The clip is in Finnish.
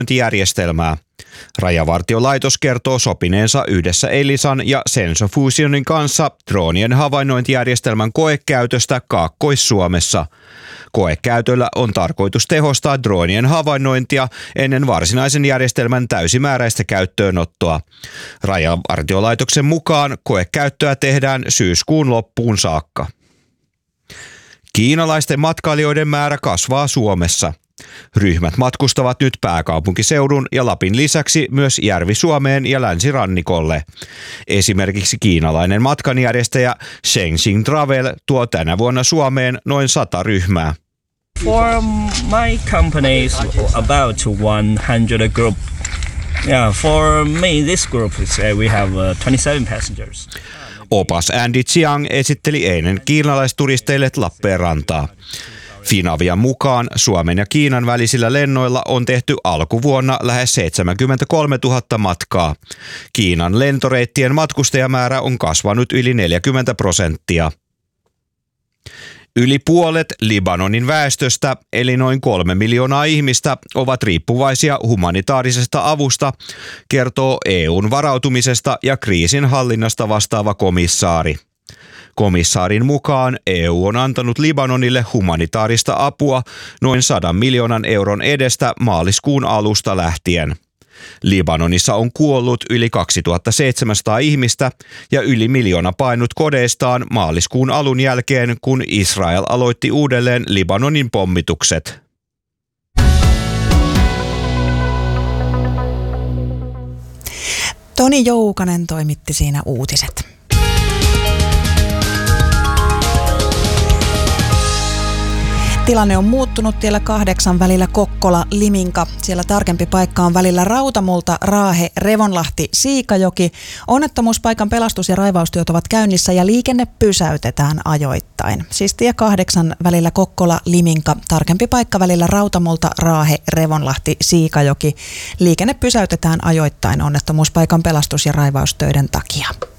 havainnointijärjestelmää. Rajavartiolaitos kertoo sopineensa yhdessä Elisan ja Sensofusionin kanssa droonien havainnointijärjestelmän koekäytöstä Kaakkois-Suomessa. Koekäytöllä on tarkoitus tehostaa droonien havainnointia ennen varsinaisen järjestelmän täysimääräistä käyttöönottoa. Rajavartiolaitoksen mukaan koekäyttöä tehdään syyskuun loppuun saakka. Kiinalaisten matkailijoiden määrä kasvaa Suomessa. Ryhmät matkustavat nyt pääkaupunkiseudun ja Lapin lisäksi myös Järvi-Suomeen ja länsirannikolle. Esimerkiksi kiinalainen matkanjärjestäjä Shenzhen Travel tuo tänä vuonna Suomeen noin 100 ryhmää. For my company is about 100 group. Yeah, for me this group is we have 27 passengers. Opas Andy Chiang esitteli eilen kiinalaisturisteille Lappeenrantaa. Finavian mukaan Suomen ja Kiinan välisillä lennoilla on tehty alkuvuonna lähes 73 000 matkaa. Kiinan lentoreittien matkustajamäärä on kasvanut yli 40%. Yli puolet Libanonin väestöstä, eli noin 3 miljoonaa ihmistä, ovat riippuvaisia humanitaarisesta avusta, kertoo EU:n varautumisesta ja kriisin hallinnasta vastaava komissaari. Komissaarin mukaan EU on antanut Libanonille humanitaarista apua noin 100 miljoonan euron edestä maaliskuun alusta lähtien. Libanonissa on kuollut yli 2700 ihmistä ja yli 1 miljoona painut kodeistaan maaliskuun alun jälkeen, kun Israel aloitti uudelleen Libanonin pommitukset. Toni Joukanen toimitti siinä uutiset. Tilanne on muuttunut tiellä 8 välillä Kokkola-Liminka. Siellä tarkempi paikka on välillä Rautamulta, Raahe, Revonlahti, Siikajoki. Onnettomuuspaikan pelastus- ja raivaustyöt ovat käynnissä ja liikenne pysäytetään ajoittain. Siis tie 8 välillä Kokkola-Liminka, tarkempi paikka välillä Rautamulta, Raahe, Revonlahti, Siikajoki. Liikenne pysäytetään ajoittain onnettomuuspaikan pelastus- ja raivaustöiden takia.